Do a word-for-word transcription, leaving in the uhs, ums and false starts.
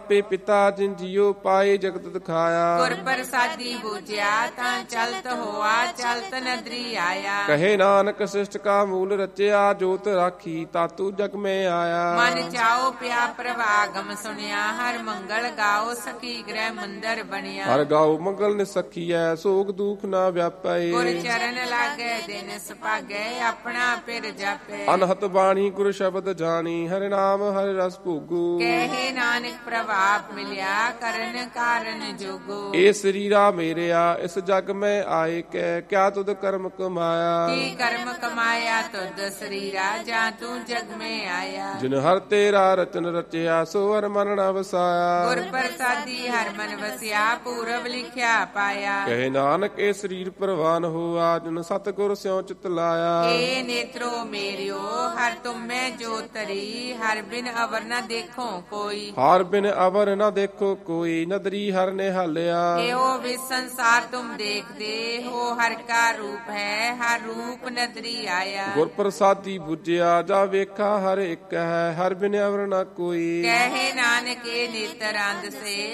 ਆਪੇ ਪਿਤਾ ਜਿਨ ਜੀਉ ਪਾਏ ਜਗਤ ਦਿਖਾਇਆ। ਗੁਰ ਪ੍ਰਸਾਦੀ ਬੂਝਿਆ ਤਾਂ ਚਲਤ ਹੋਆ ਚਲਤ ਨਦਰੀ ਆਇਆ। ਕਹੇ ਨਾਨਕ ਸਿਸ਼ਟ ਕਾ ਮੂਲ ਰਚਿਆ ਜੋਤ ਰਾਖੀ ਤਾਤੂ ਜਗ ਮੈਂ ਆਇਆ। ਮਨ ਚਾਓ ਪਿਆ ਪ੍ਰਵਾਗਮ ਸੁਣਿਆ ਹਰ ਮੰਗਲ ਗਾਓ ਸਖੀ ਗ੍ਰਹਿ ਮੰਦਰ ਬਣਿਆ। ਹਰ ਗਾਉ ਮੰਗਲ ਨਿਸਖੀਐ ਸੋਗ ਦੁਖ ਨਾ ਵਿਆਪੈ। ਗੁਰ ਚਰਨ ਲਾਗੈ ਦਿਨ ਸੁਭਾਗੈ ਆਪਣਾ ਪਿਰ ਜਾਪੈ। ਅਨਹਤ ਬਾਣੀ ਗੁਰ ਸ਼ਬਦ ਜਾਣੀ ਹਰਿ ਨਾਮ ਹਰਿ ਰਸ ਭੋਗੂ। ਕਹੇ ਨਾਨਕ ਪ੍ਰਭਾਪ ਮਿਲਿਆ ਕਰਨ ਕਾਰਨ ਜੋਗੋ। ਇਹ ਸਰੀਰਾ ਮੇਰਿਆ ਇਸ ਜਗ ਮੈਂ ਆਏ ਕੈ ਕਿਆ ਤੁਧ ਕਰਮ ਕਮਾਇਆ। ਕੀ ਕਰਮ ਕਮਾਇਆ ਤੁਧ ਸਰੀਰਾ ਜਾਂ ਤੂੰ ਜਗ ਮੈਂ ਆਇਆ। ਜਿਨ ਹਰ ਤੇਰਾ ਰਚਨ ਰਚਿਆ ਸੋ ਹਰ ਮਨ ਨ ਵਸਾਇਆ। ਗੁਰ ਪ੍ਰਸਾਦੀ ਹਰ ਮਨ ਵਸਿਆ ਪੂਰਬ ਲਿਖਿਆ ਪਾਇਆ। ਕਹੇ ਨਾਨਕ ਇਹ ਸਰੀਰ ਪ੍ਰਵਾਨ ਹੋਆ ਜਿਨ ਸਤਿਗੁਰ ਸਿਉ ਚਿਤ ਲਾਇਆ। ਏ ਨੇਤਰੋ ਮੇਰਿਓ ਹਰ ਤੁਮੈ ਜੋ ਤਰੀ ਹਰ ਬਿਨ ਅਵਰ ਨ ਦੇਖੋ ਕੋਈ। ਹਰ ਬਿਨ ਅਵਰ ਨ ਦੇਖੋ ਕੋਈ ਨਦਰੀ ਹਰ ਨਿਹਾਲਿਆ। ਇਹੋ ਵੀ ਸੰਸਾਰ ਤੁਮ ਦੇਖਦੇ ਹੋ ਹਰ ਕਾ ਰੂਪ ਹੈ ਹਰ ਰੂਪ ਨਦਰੀ ਆਇਆ। ਗੁਰ ਪ੍ਰਸਾਦੀ ਬੁਝਿਆ ਜਾ ਵੇਖਾ ਹਰ ਇੱਕ ਹੈ ਹਰ ਬਿਨ ਅਵਰ ਨ ਕੋਈ। ਕਹੇ ਨਾਨਕ ਇਹ ਨੇਤਰ ਅੰਧ ਸੇ